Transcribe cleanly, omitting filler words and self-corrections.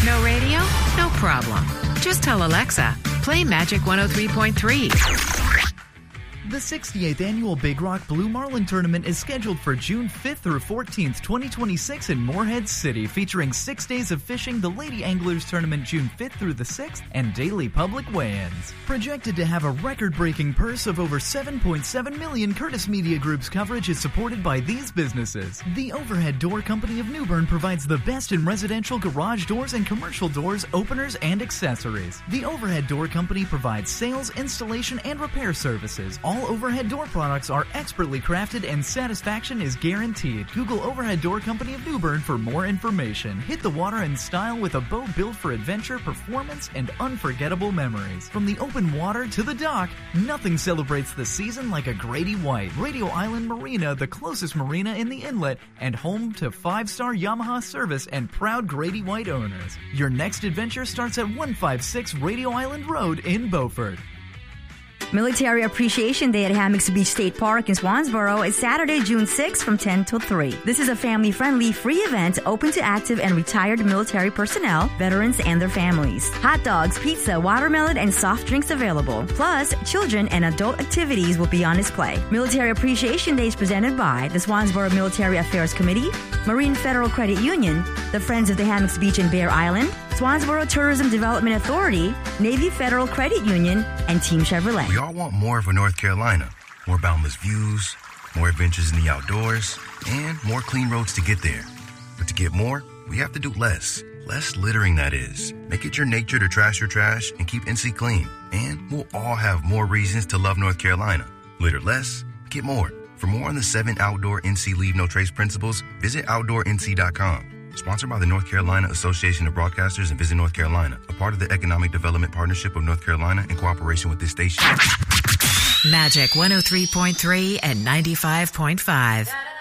No radio? No problem. Just tell Alexa, play Magic 103.3. The 68th Annual Big Rock Blue Marlin Tournament is scheduled for June 5th through 14th, 2026 in Morehead City, featuring 6 days of fishing, the Lady Anglers Tournament June 5th through the 6th, and daily public weigh-ins. Projected to have a record-breaking purse of over $7.7 million, Curtis Media Group's coverage is supported by these businesses. The Overhead Door Company of New Bern provides the best in residential garage doors and commercial doors, openers, and accessories. The Overhead Door Company provides sales, installation, and repair services. All Overhead Door products are expertly crafted and satisfaction is guaranteed. Google Overhead Door Company of New Bern for more information. Hit the water in style with a boat built for adventure, performance, and unforgettable memories. From the open water to the dock, nothing celebrates the season like a Grady White. Radio Island Marina, the closest marina in the inlet, and home to 5-star Yamaha service and proud Grady White owners. Your next adventure starts at 156 Radio Island Road in Beaufort. Military Appreciation Day at Hammocks Beach State Park in Swansboro is Saturday, June 6th from 10 till 3. This is a family-friendly, free event open to active and retired military personnel, veterans, and their families. Hot dogs, pizza, watermelon, and soft drinks available. Plus, children and adult activities will be on display. Military Appreciation Day is presented by the Swansboro Military Affairs Committee, Marine Federal Credit Union, the Friends of the Hammocks Beach and Bear Island, Swansboro Tourism Development Authority, Navy Federal Credit Union, and Team Chevrolet. We all want more for North Carolina. More boundless views, more adventures in the outdoors, and more clean roads to get there. But to get more, we have to do less. Less littering, that is. Make it your nature to trash your trash and keep NC clean. And we'll all have more reasons to love North Carolina. Litter less, get more. For more on the 7 outdoor NC Leave No Trace principles, visit OutdoorNC.com. Sponsored by the North Carolina Association of Broadcasters and Visit North Carolina, a part of the Economic Development Partnership of North Carolina in cooperation with this station. Magic 103.3 and 95.5.